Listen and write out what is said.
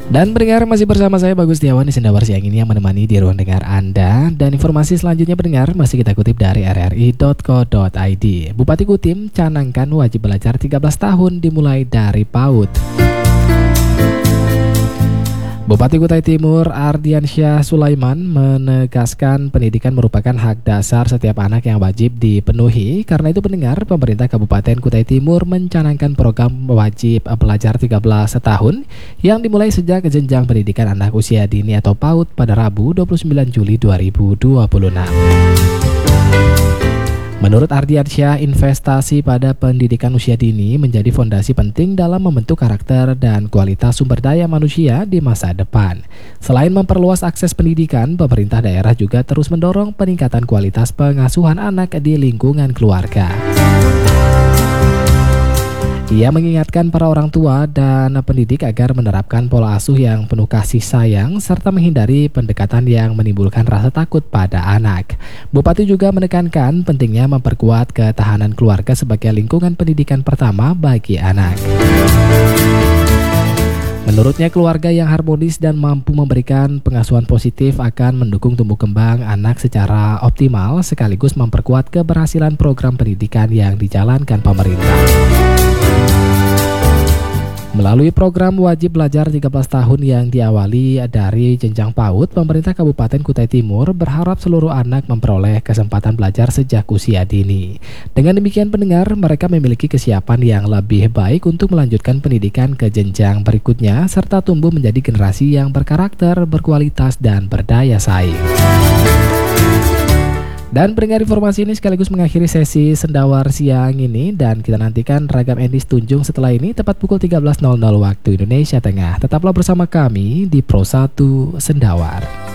Dan pendengar, masih bersama saya Bagus Setiawan di Sendawar siang ini yang menemani di ruang dengar Anda. Dan informasi selanjutnya pendengar masih kita kutip dari rri.co.id. Bupati Kutim canangkan wajib belajar 13 tahun dimulai dari PAUD. Bupati Kutai Timur Ardiansyah Sulaiman menegaskan pendidikan merupakan hak dasar setiap anak yang wajib dipenuhi. Karena itu pendengar, pemerintah Kabupaten Kutai Timur mencanangkan program wajib belajar 13 tahun yang dimulai sejak jenjang pendidikan anak usia dini atau PAUD pada Rabu 29 Juli 2026. Menurut Ardiansyah, investasi pada pendidikan usia dini menjadi fondasi penting dalam membentuk karakter dan kualitas sumber daya manusia di masa depan. Selain memperluas akses pendidikan, pemerintah daerah juga terus mendorong peningkatan kualitas pengasuhan anak di lingkungan keluarga. Ia mengingatkan para orang tua dan pendidik agar menerapkan pola asuh yang penuh kasih sayang serta menghindari pendekatan yang menimbulkan rasa takut pada anak. Bupati juga menekankan pentingnya memperkuat ketahanan keluarga sebagai lingkungan pendidikan pertama bagi anak. Menurutnya, keluarga yang harmonis dan mampu memberikan pengasuhan positif akan mendukung tumbuh kembang anak secara optimal sekaligus memperkuat keberhasilan program pendidikan yang dijalankan pemerintah. Melalui program wajib belajar 13 tahun yang diawali dari jenjang PAUD, pemerintah Kabupaten Kutai Timur berharap seluruh anak memperoleh kesempatan belajar sejak usia dini. Dengan demikian pendengar, mereka memiliki kesiapan yang lebih baik untuk melanjutkan pendidikan ke jenjang berikutnya serta tumbuh menjadi generasi yang berkarakter, berkualitas, dan berdaya saing. Dan pendengar, informasi ini sekaligus mengakhiri sesi Sendawar siang ini dan kita nantikan ragam Endis Tunjung setelah ini tepat pukul 13.00 waktu Indonesia Tengah. Tetaplah bersama kami di Pro 1 Sendawar.